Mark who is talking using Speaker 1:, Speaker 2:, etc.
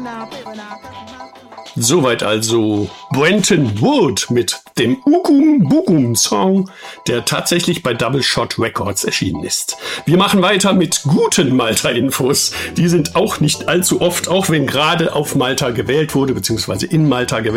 Speaker 1: Soweit also Brenton Wood mit dem Ugum Bugum Song, der tatsächlich bei Double Shot Records erschienen ist. Wir machen weiter mit guten Malta-Infos. Die sind auch nicht allzu oft, auch wenn gerade auf Malta gewählt wurde, beziehungsweise in Malta gewählt